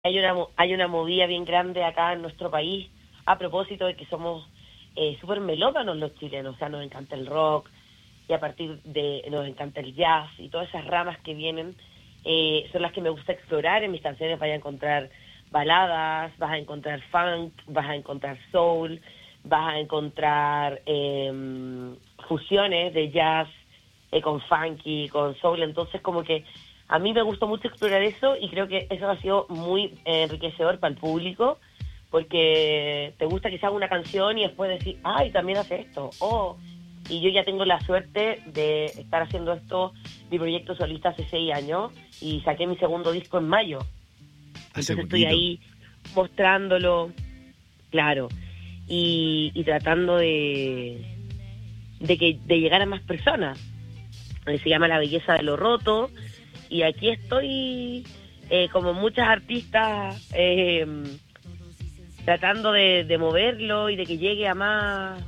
hay una movida bien grande acá en nuestro país a propósito de que somos súper melómanos los chilenos, o sea, nos encanta el rock y a partir de nos encanta el jazz y todas esas ramas que vienen son las que me gusta explorar en mis canciones. Vas a encontrar baladas, vas a encontrar funk, vas a encontrar soul, vas a encontrar fusiones de jazz con funky, con soul, entonces como que a mí me gustó mucho explorar eso y creo que eso ha sido muy enriquecedor para el público, porque te gusta que se haga una canción y después decir, ay, también hace esto, y yo ya tengo la suerte de estar haciendo esto, mi proyecto solista hace 6 años, y saqué mi segundo disco en mayo, entonces estoy ahí mostrándolo, claro, y tratando de llegar a más personas. Se llama La Belleza de lo Roto, y aquí estoy como muchas artistas tratando de moverlo y de que llegue a más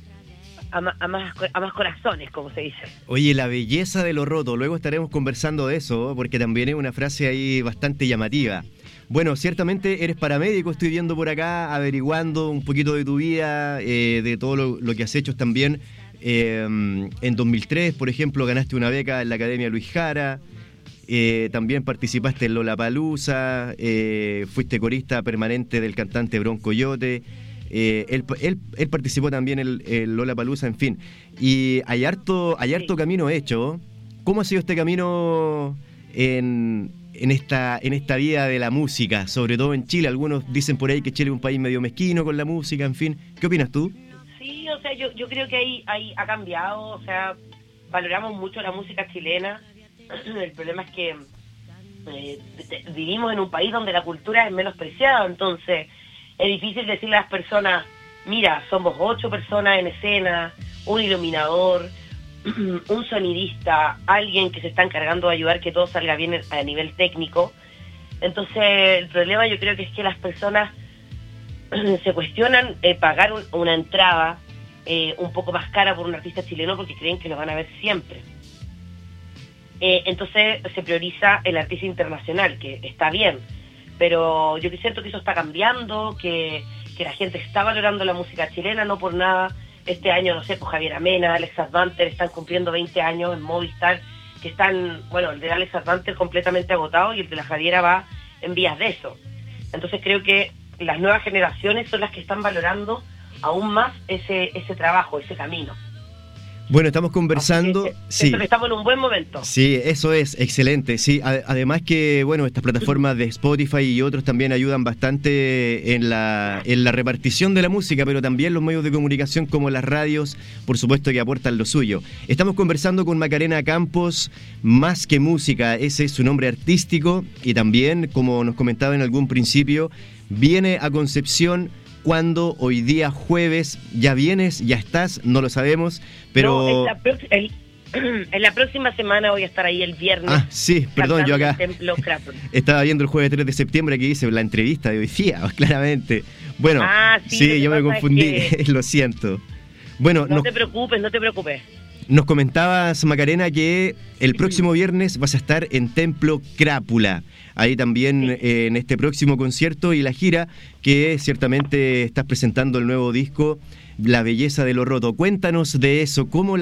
corazones, como se dice. Oye, La Belleza de lo Roto, luego estaremos conversando de eso, porque también es una frase ahí bastante llamativa. Bueno, ciertamente eres paramédico, estoy viendo por acá, averiguando un poquito de tu vida, de todo lo que has hecho también. En 2003, por ejemplo, ganaste una beca en la Academia Luis Jara, también participaste en Lollapalooza, fuiste corista permanente del cantante Bronco Coyote, él participó también en Lollapalooza, en fin, y hay harto camino hecho. ¿Cómo ha sido este camino en esta vida de la música, sobre todo en Chile? Algunos dicen por ahí que Chile es un país medio mezquino con la música, en fin, ¿qué opinas tú? Sí, o sea, yo creo que ahí ha cambiado, o sea, valoramos mucho la música chilena. El problema es que vivimos en un país donde la cultura es menospreciada, entonces es difícil decirle a las personas, mira, somos 8 personas en escena, un iluminador, un sonidista, alguien que se está encargando de ayudar que todo salga bien a nivel técnico. Entonces el problema yo creo que es que las personas se cuestionan pagar una entrada un poco más cara por un artista chileno porque creen que lo van a ver siempre. Entonces se prioriza el artista internacional, que está bien, pero yo siento que eso está cambiando, que la gente está valorando la música chilena, no por nada. Este año, no sé, pues Javier Amena, Alex Advanter están cumpliendo 20 años en Movistar, que están, bueno, el de Alex Advanter completamente agotado y el de la Javiera va en vías de eso. Entonces creo que las nuevas generaciones son las que están valorando aún más ese trabajo, ese camino. Bueno, estamos conversando. Sí. Estamos en un buen momento. Sí, eso es excelente. Sí, además que, bueno, estas plataformas de Spotify y otros también ayudan bastante en la repartición de la música, pero también los medios de comunicación como las radios, por supuesto que aportan lo suyo. Estamos conversando con Macarena Campos, Más que Música, ese es su nombre artístico, y también, como nos comentaba en algún principio, viene a Concepción. ¿Cuándo? Hoy día jueves, ¿ya vienes? ¿Ya estás? No lo sabemos, pero... No, en la próxima semana voy a estar ahí el viernes. Ah, sí, perdón, yo acá estaba viendo el jueves 3 de septiembre que dice la entrevista de hoy día, claramente. Bueno, sí, yo me confundí, lo siento. Bueno, no te preocupes. Nos comentabas, Macarena, que el próximo viernes vas a estar en Templo Crápula. Ahí también en este próximo concierto y la gira que ciertamente estás presentando el nuevo disco, La Belleza de lo Roto. Cuéntanos de eso, cómo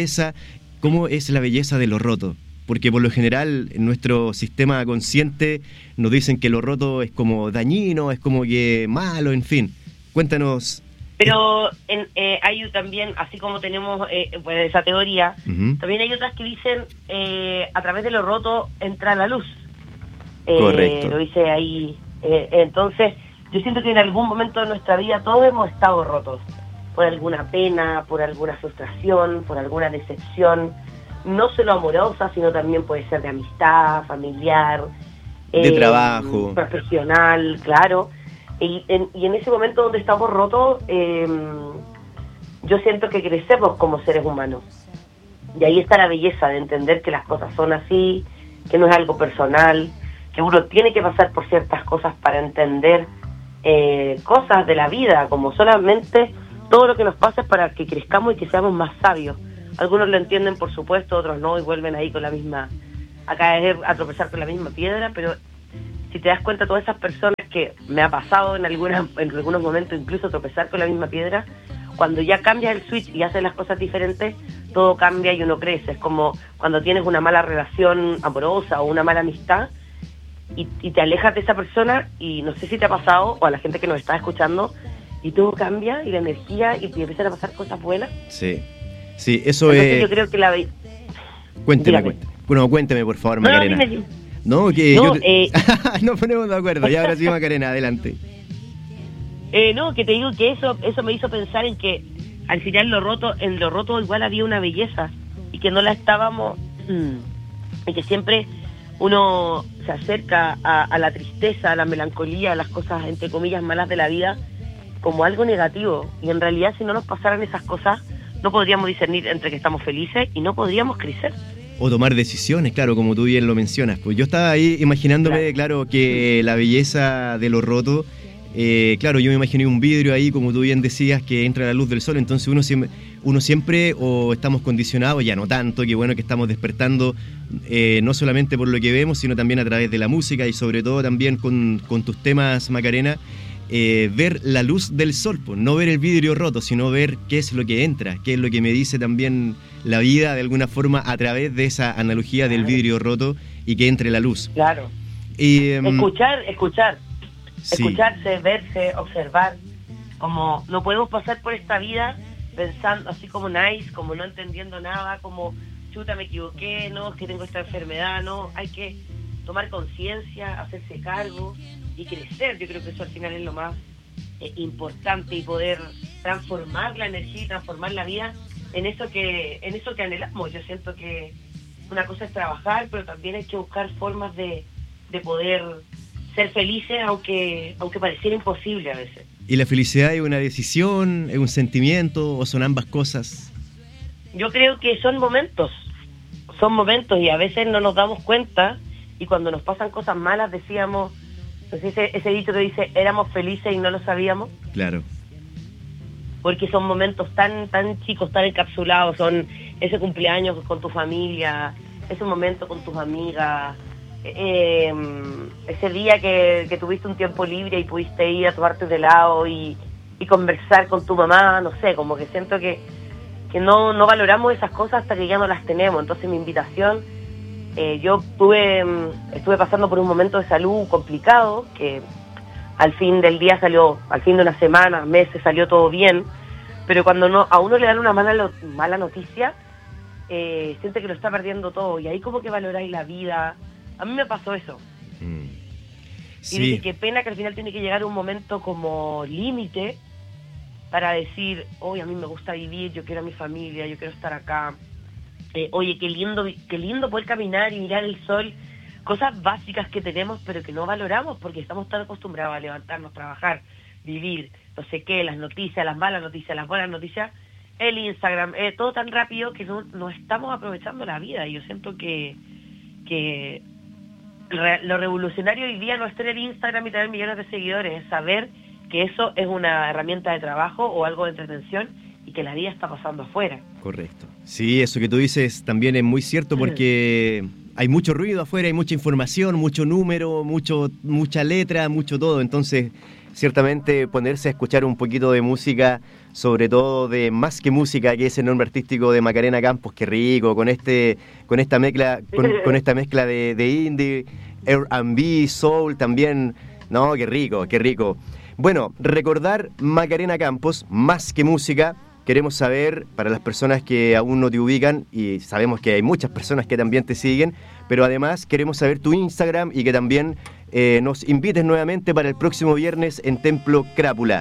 es la belleza de lo roto. Porque por lo general en nuestro sistema consciente nos dicen que lo roto es como dañino, es como que malo, en fin. Cuéntanos. Pero hay también, así como tenemos pues esa teoría, también hay otras que dicen a través de lo roto entra la luz. Correcto. Lo dice ahí. Entonces, yo siento que en algún momento de nuestra vida todos hemos estado rotos. Por alguna pena, por alguna frustración, por alguna decepción. No solo amorosa, sino también puede ser de amistad, familiar. De trabajo. Profesional, claro. Y en ese momento donde estamos rotos, yo siento que crecemos como seres humanos. Y ahí está la belleza de entender que las cosas son así, que no es algo personal, que uno tiene que pasar por ciertas cosas para entender cosas de la vida, como solamente todo lo que nos pasa es para que crezcamos y que seamos más sabios. Algunos lo entienden, por supuesto, otros no, y vuelven ahí con la misma, a caer, a tropezar con la misma piedra, pero si te das cuenta, todas esas personas que me ha pasado en algunos momentos incluso tropezar con la misma piedra, cuando ya cambias el switch y haces las cosas diferentes, todo cambia y uno crece. Es como cuando tienes una mala relación amorosa o una mala amistad y te alejas de esa persona, y no sé si te ha pasado, o a la gente que nos está escuchando, y todo cambia y la energía y te empiezan a pasar cosas buenas. Sí, sí, eso Entonces yo creo que Cuénteme. Bueno, cuénteme, por favor, Macarena. Dime. No, que No, nos ponemos de acuerdo. Ya, ahora sí, Macarena, adelante. No, que te digo que eso me hizo pensar en que al final en lo roto igual había una belleza, y que no la estábamos, y que siempre uno se acerca a la tristeza, a la melancolía, a las cosas entre comillas malas de la vida como algo negativo, y en realidad si no nos pasaran esas cosas no podríamos discernir entre que estamos felices y no podríamos crecer. O tomar decisiones, claro, como tú bien lo mencionas. Pues yo estaba ahí imaginándome, claro, que la belleza de lo roto, claro, yo me imaginé un vidrio ahí, como tú bien decías, que entra la luz del sol, entonces uno siempre o estamos condicionados, ya no tanto, que bueno que estamos despertando, no solamente por lo que vemos, sino también a través de la música y sobre todo también con tus temas, Macarena, ver la luz del sol, pues, no ver el vidrio roto, sino ver qué es lo que entra, qué es lo que me dice también la vida de alguna forma a través de esa analogía del vidrio roto y que entre la luz. Claro. Y, sí. Escucharse, verse, observar, como no podemos pasar por esta vida pensando así como nice, como no entendiendo nada, como chuta, me equivoqué, no, es que tengo esta enfermedad, no, hay que tomar conciencia, hacerse cargo y crecer. Yo creo que eso al final es lo más importante, y poder transformar la energía y transformar la vida en eso que anhelamos. Yo siento que una cosa es trabajar, pero también hay que buscar formas de poder ser felices, aunque pareciera imposible a veces. ¿Y la felicidad es una decisión, es un sentimiento o son ambas cosas? Yo creo que son momentos y a veces no nos damos cuenta, y cuando nos pasan cosas malas decíamos, entonces ese dicho que dice, éramos felices y no lo sabíamos. Claro. Porque son momentos tan chicos, tan encapsulados, son ese cumpleaños con tu familia, ese momento con tus amigas, ese día que tuviste un tiempo libre y pudiste ir a tomarte de helado y conversar con tu mamá, no sé, como que siento que no valoramos esas cosas hasta que ya no las tenemos. Entonces mi invitación, yo estuve pasando por un momento de salud complicado, que al fin del día al fin de una semana, meses, salió todo bien, pero cuando a uno le dan una mala noticia, siente que lo está perdiendo todo, y ahí como que valoráis la vida. A mí me pasó eso. Sí. Y dije, qué pena que al final tiene que llegar un momento como límite para decir, oye, a mí me gusta vivir, yo quiero a mi familia, yo quiero estar acá. Oye, qué lindo poder caminar y mirar el sol. Cosas básicas que tenemos, pero que no valoramos porque estamos tan acostumbrados a levantarnos, trabajar, vivir, no sé qué, las noticias, las malas noticias, las buenas noticias, el Instagram, todo tan rápido que no estamos aprovechando la vida. Y yo siento que lo revolucionario hoy día no es tener Instagram y tener millones de seguidores, es saber que eso es una herramienta de trabajo o algo de entretención y que la vida está pasando afuera. Correcto. Sí, eso que tú dices también es muy cierto, porque hay mucho ruido afuera, hay mucha información, mucho número, mucha letra, mucho todo. Entonces, ciertamente ponerse a escuchar un poquito de música, sobre todo de Más que Música, que es el nombre artístico de Macarena Campos, qué rico, con esta mezcla de indie, R&B, soul también. No, qué rico, qué rico. Bueno, recordar Macarena Campos, Más que Música. Queremos saber, para las personas que aún no te ubican, y sabemos que hay muchas personas que también te siguen, pero además queremos saber tu Instagram y que también nos invites nuevamente para el próximo viernes en Templo Crápula.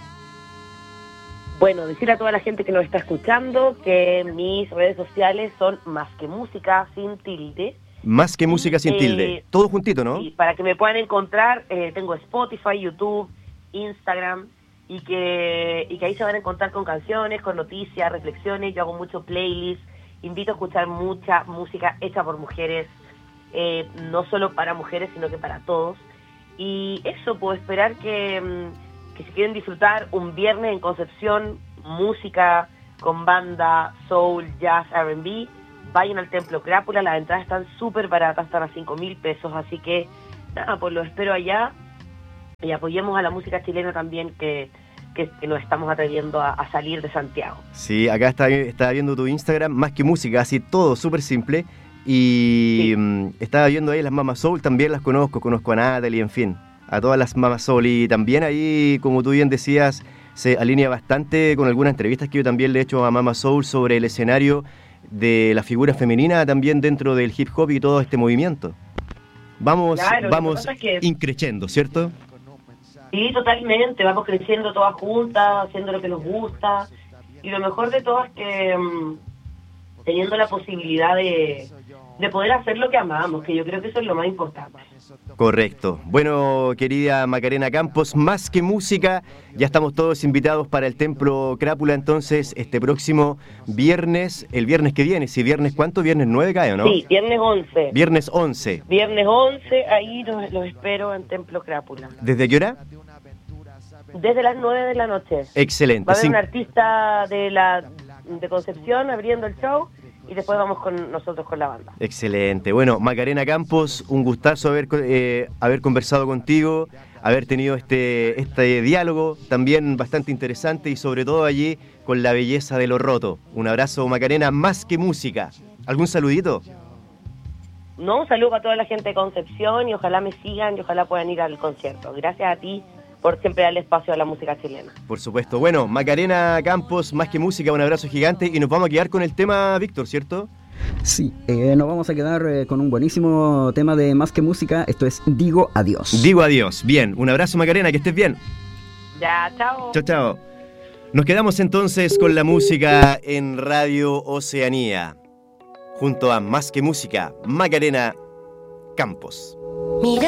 Bueno, decir a toda la gente que nos está escuchando que mis redes sociales son Más que Música sin tilde. Más que Música sin tilde. Todo juntito, ¿no? Sí, para que me puedan encontrar, tengo Spotify, YouTube, Instagram, y que ahí se van a encontrar con canciones, con noticias, reflexiones. Yo hago mucho playlist, invito a escuchar mucha música hecha por mujeres, no solo para mujeres, sino que para todos. Y eso, puedo esperar que si quieren disfrutar un viernes en Concepción, música con banda, soul, jazz, R&B, vayan al Templo Crápula. Las entradas están súper baratas, están a 5.000 pesos, así que nada, pues lo espero allá y apoyemos a la música chilena también que nos estamos atreviendo a salir de Santiago. Sí, acá estaba viendo tu Instagram, más que música, así todo súper simple. Y sí, estaba viendo ahí las Mama Soul, también las conozco a Natalie, en fin, a todas las Mama Soul. Y también ahí, como tú bien decías, se alinea bastante con algunas entrevistas que yo también le he hecho a Mama Soul sobre el escenario de la figura femenina también dentro del hip hop y todo este movimiento. Vamos increciendo, ¿cierto? Sí, totalmente, vamos creciendo todas juntas, haciendo lo que nos gusta, y lo mejor de todo es que teniendo la posibilidad de poder hacer lo que amamos, que yo creo que eso es lo más importante. Correcto. Bueno, querida Macarena Campos, más que música, ya estamos todos invitados para el Templo Crápula, entonces, este próximo viernes, el viernes que viene, ¿sí? ¿Viernes cuánto? ¿Viernes 9 cae o no? Sí, viernes 11. Viernes 11. Viernes 11, ahí los espero en Templo Crápula. ¿Desde qué hora? Desde las 9 de la noche. Excelente. Va a haber un artista de Concepción abriendo el show y después vamos con nosotros con la banda. Excelente. Bueno, Macarena Campos, un gustazo haber conversado contigo, haber tenido este diálogo también bastante interesante y sobre todo allí con la belleza de Lo Roto. Un abrazo, Macarena, más que música. ¿Algún saludito? No, un saludo a toda la gente de Concepción y ojalá me sigan y ojalá puedan ir al concierto. Gracias a ti por siempre darle espacio a la música chilena. Por supuesto. Bueno, Macarena Campos, más que música, un abrazo gigante y nos vamos a quedar con el tema, Víctor, ¿cierto? Sí, nos vamos a quedar con un buenísimo tema de Más que música, esto es Digo Adiós. Digo adiós, bien, un abrazo Macarena, que estés bien. Ya, chao. Chao, chao. Nos quedamos entonces con la música en Radio Oceanía, junto a Más que música, Macarena Campos. Mira.